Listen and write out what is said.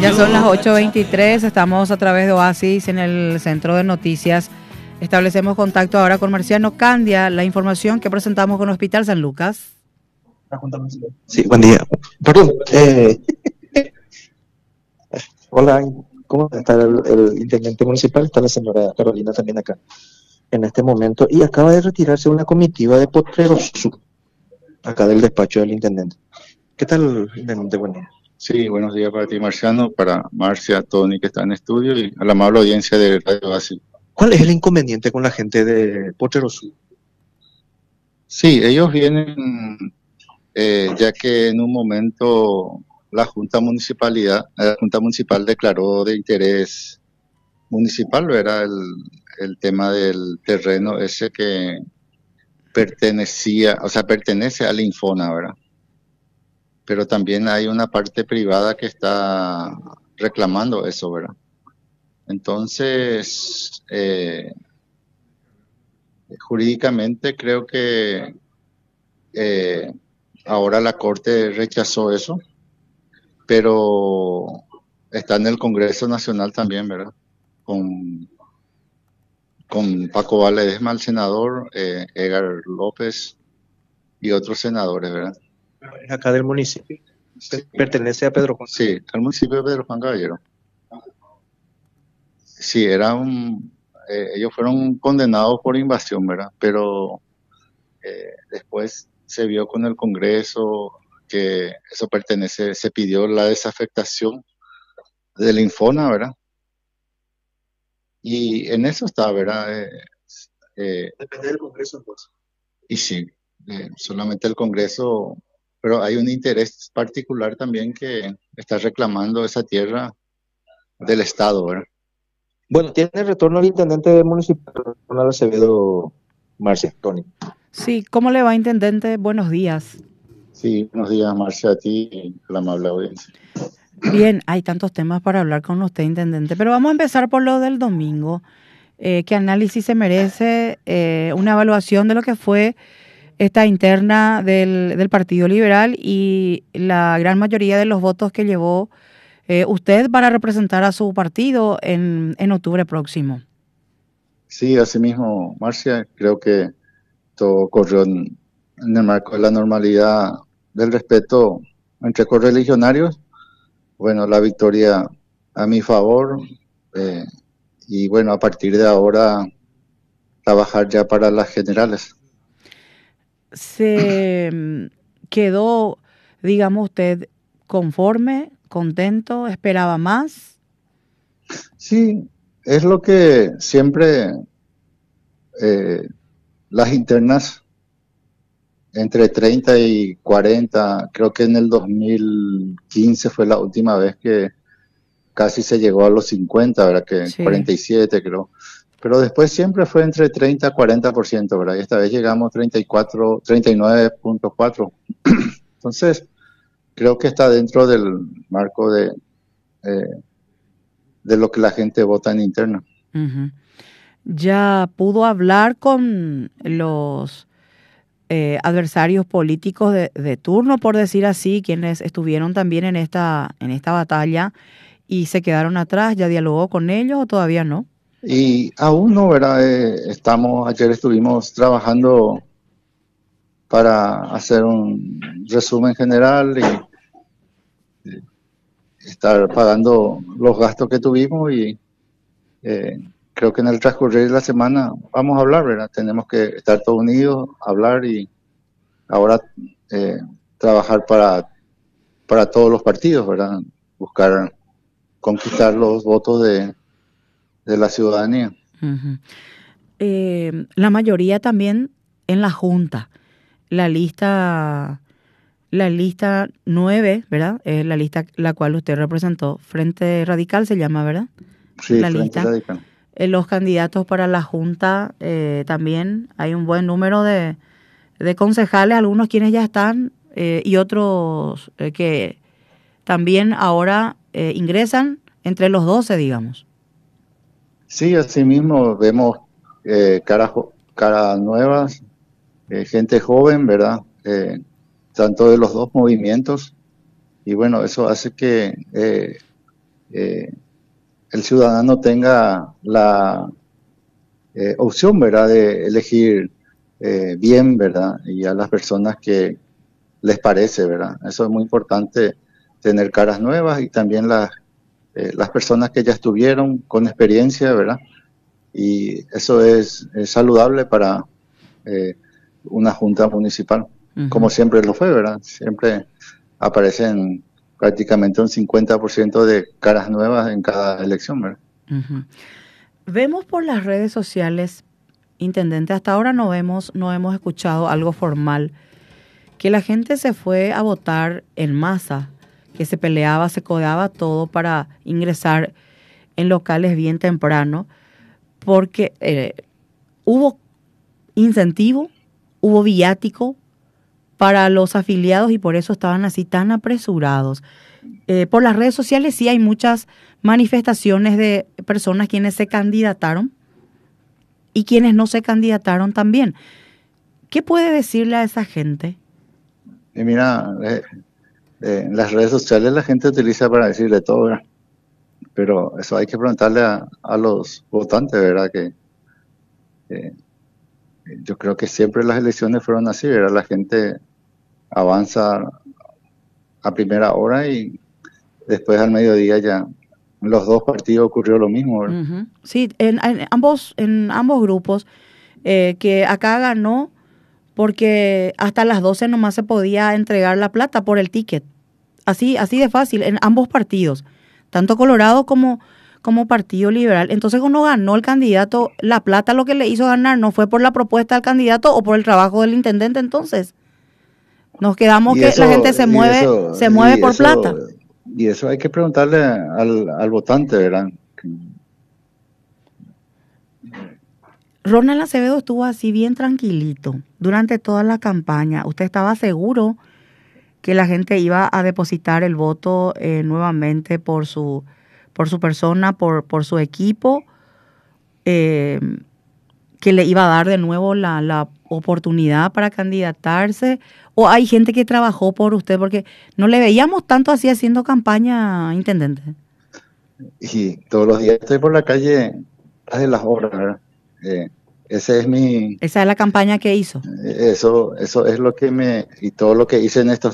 Ya son las 8:23, estamos a través de Oasis en el Centro de Noticias. Establecemos contacto ahora con Marciano Candia, la información que presentamos con Hospital San Lucas. Sí, buen día. Perdón, hola, ¿cómo está el intendente municipal? Está la señora Carolina también acá en este momento. Y acaba de retirarse una comitiva de Potreros, acá del despacho del intendente. ¿Qué tal, intendente? Buen día. Sí, buenos días para ti, Marciano, para Marcia, Tony, que está en estudio, y a la amable audiencia de Radio Oasis. ¿Cuál es el inconveniente con la gente de Potreros? Sí, ellos vienen, ya que en un momento la Junta Municipal declaró de interés municipal, era el tema del terreno ese que pertenece al Infona, ¿verdad? Pero también hay una parte privada que está reclamando eso, ¿verdad? Entonces, jurídicamente creo que ahora la Corte rechazó eso, pero está en el Congreso Nacional también, ¿verdad? Con Paco Valedesma, el senador, Edgar López y otros senadores, ¿verdad? Es acá del municipio. ¿Pertenece a Pedro Juan? Sí, al municipio de Pedro Juan Caballero. Sí, ellos fueron condenados por invasión, ¿verdad? Pero después se vio con el Congreso que eso se pidió la desafectación del Infona, ¿verdad? Y en eso está, ¿verdad? Depende del Congreso, entonces. Y sí, solamente el Congreso, pero hay un interés particular también que está reclamando esa tierra del Estado, ¿verdad? Bueno, tiene retorno el intendente municipal, Ronald Acevedo, Marcia, Tony. Sí, ¿cómo le va, intendente? Buenos días. Sí, buenos días, Marcia, a ti y a la amable audiencia. Bien, hay tantos temas para hablar con usted, intendente, pero vamos a empezar por lo del domingo. ¿Qué análisis se merece una evaluación de lo que fue esta interna del Partido Liberal y la gran mayoría de los votos que llevó usted para representar a su partido en octubre próximo? Sí, así mismo, Marcia, creo que todo corrió en el marco de la normalidad del respeto entre correligionarios. Bueno, la victoria a mi favor, y bueno, a partir de ahora trabajar ya para las generales. ¿Se quedó, digamos, usted conforme, contento, esperaba más? Sí, es lo que siempre las internas entre 30 y 40, creo que en el 2015 fue la última vez que casi se llegó a los 50, ¿verdad? Que Sí. 47 creo. Pero después siempre fue entre 30 y 40%, ¿verdad? Y esta vez llegamos a 39.4. Entonces, creo que está dentro del marco de lo que la gente vota en interna. Uh-huh. ¿Ya pudo hablar con los adversarios políticos de turno, por decir así, quienes estuvieron también en esta batalla y se quedaron atrás? ¿Ya dialogó con ellos o todavía no? Y aún no, ¿verdad? Ayer estuvimos trabajando para hacer un resumen general y estar pagando los gastos que tuvimos y creo que en el transcurrir de la semana vamos a hablar, ¿verdad? Tenemos que estar todos unidos, hablar y ahora trabajar para todos los partidos, ¿verdad? Buscar conquistar los votos de la ciudadanía. Uh-huh. La mayoría también en la Junta. La lista 9, ¿verdad? Es la lista la cual usted representó. Frente Radical se llama, ¿verdad? Sí, la Frente lista. Radical. Los candidatos para la Junta también hay un buen número de concejales, algunos quienes ya están y otros que también ahora ingresan entre los 12, digamos. Sí, así mismo vemos caras nuevas, gente joven, ¿verdad? Tanto de los dos movimientos. Y bueno, eso hace que el ciudadano tenga la opción, ¿verdad?, de elegir bien, ¿verdad?, y a las personas que les parece, ¿verdad? Eso es muy importante, tener caras nuevas y también las personas que ya estuvieron con experiencia, ¿verdad? Y eso es saludable para una junta municipal, como siempre lo fue, ¿verdad? Siempre aparecen prácticamente un 50% de caras nuevas en cada elección, ¿verdad? Vemos por las redes sociales, intendente, hasta ahora no hemos escuchado algo formal, que la gente se fue a votar en masa, que se peleaba, se codeaba todo para ingresar en locales bien temprano, porque hubo incentivo, hubo viático para los afiliados y por eso estaban así tan apresurados. Por las redes sociales sí hay muchas manifestaciones de personas quienes se candidataron y quienes no se candidataron también. ¿Qué puede decirle a esa gente? Y mira, las redes sociales la gente utiliza para decirle todo, ¿verdad? Pero eso hay que preguntarle a los votantes, ¿verdad? Que yo creo que siempre las elecciones fueron así, ¿verdad? La gente avanza a primera hora y después al mediodía ya en los dos partidos ocurrió lo mismo, ¿verdad? Sí, en ambos grupos, que acá ganó porque hasta las 12 nomás se podía entregar la plata por el ticket. Así de fácil, en ambos partidos, tanto Colorado como Partido Liberal. Entonces cuando ganó el candidato, la plata lo que le hizo ganar no fue por la propuesta del candidato o por el trabajo del intendente. Entonces nos quedamos que la gente se mueve por plata. Y eso hay que preguntarle al votante, ¿verdad? Ronald Acevedo estuvo así bien tranquilito durante toda la campaña. ¿Usted estaba seguro que la gente iba a depositar el voto nuevamente por su persona, por su equipo, que le iba a dar de nuevo la oportunidad para candidatarse? ¿O hay gente que trabajó por usted? Porque no le veíamos tanto así haciendo campaña, intendente. Y todos los días estoy por la calle de las horas, ¿verdad? Esa es la campaña que hizo. Eso es lo que y todo lo que hice en estos